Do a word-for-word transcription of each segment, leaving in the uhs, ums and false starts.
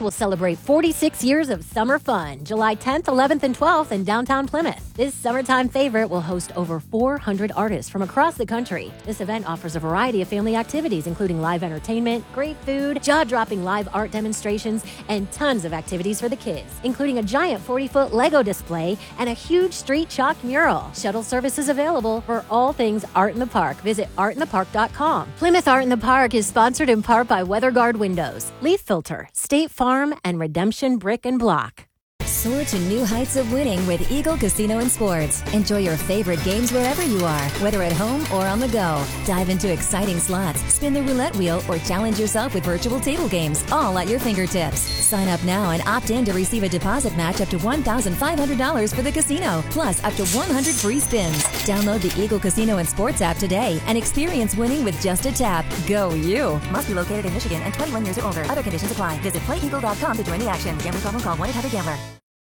Park will celebrate forty-six years of summer fun, July tenth, eleventh, and twelfth in downtown Plymouth. This summertime favorite will host over four hundred artists from across the country. This event offers a variety of family activities, including live entertainment, great food, jaw-dropping live art demonstrations, and tons of activities for the kids, including a giant forty-foot Lego display and a huge street chalk mural. Shuttle service is available for all things Art in the Park. Visit art in the park dot com. Plymouth Art in the Park is sponsored in part by WeatherGuard Windows, Leaf Filter, State Farm, and Redemption Brick and Block. Soar to new heights of winning with Eagle Casino and Sports. Enjoy your favorite games wherever you are, whether at home or on the go. Dive into exciting slots, spin the roulette wheel, or challenge yourself with virtual table games, all at your fingertips. Sign up now and opt in to receive a deposit match up to one thousand five hundred dollars for the casino, plus up to one hundred free spins. Download the Eagle Casino and Sports app today and experience winning with just a tap. Go you! Must be located in Michigan and twenty-one years or older. Other conditions apply. Visit play eagle dot com to join the action. Gambling problem, call one eight hundred gambler.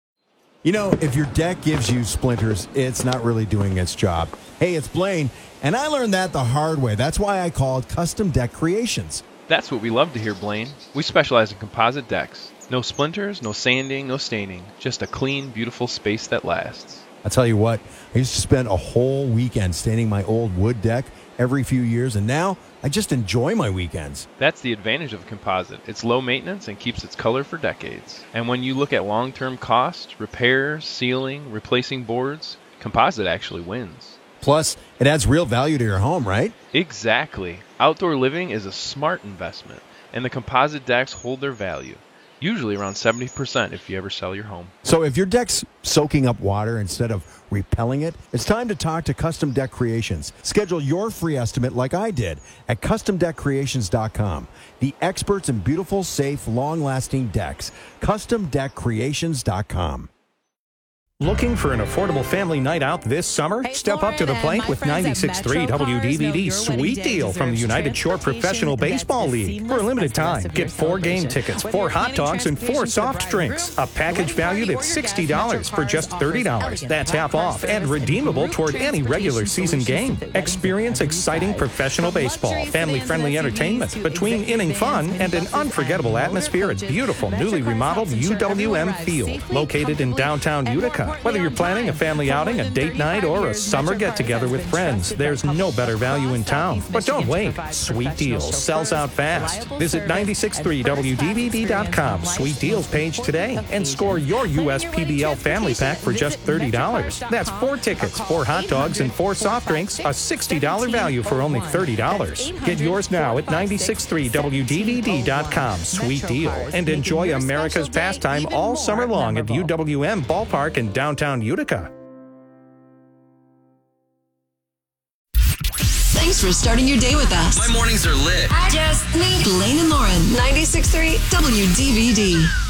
You know, if your deck gives you splinters, it's not really doing its job. Hey, it's Blaine, and I learned that the hard way. That's why I called Custom Deck Creations. That's what we love to hear, Blaine. We specialize in composite decks. No splinters, no sanding, no staining. Just a clean, beautiful space that lasts. I'll tell you what, I used to spend a whole weekend staining my old wood deck every few years, and now I just enjoy my weekends. That's the advantage of composite. It's low maintenance and keeps its color for decades. And when you look at long-term cost, repairs, sealing, replacing boards, composite actually wins. Plus, it adds real value to your home, right? Exactly. Outdoor living is a smart investment, and the composite decks hold their value. Usually around seventy percent if you ever sell your home. So if your deck's soaking up water instead of repelling it, it's time to talk to Custom Deck Creations. Schedule your free estimate like I did at custom deck creations dot com. The experts in beautiful, safe, long-lasting decks. custom deck creations dot com. Looking for an affordable family night out this summer? Hey, Step up to the plate with ninety-six point three W D V D's Sweet Deal from the United Shore Professional Baseball League. For a limited time, get four game tickets, four hot dogs, and four soft drinks. A package valued at sixty dollars for just thirty dollars. That's half off and redeemable toward any regular season game. Experience exciting professional baseball, family-friendly entertainment, between inning fun, and an unforgettable atmosphere at beautiful, newly remodeled U W M Field, located in downtown Utica. Whether you're planning a family outing, a date night, or a summer get-together with friends, there's no better value in town. But don't wait. Sweet Deals sells out fast. Visit ninety-six point three W D V D dot com Sweet Deals page today and score your U S P B L family pack for just thirty dollars. That's four tickets, four hot dogs, and four soft drinks, a sixty dollars value for only thirty dollars. Get yours now at ninety-six point three W D V D dot com Sweet Deal and enjoy America's pastime all summer long at U W M Ballpark in downtown Utica. Thanks for starting your day with us. My mornings are lit. Just me, Blaine and Lauren, ninety-six point three W D V D.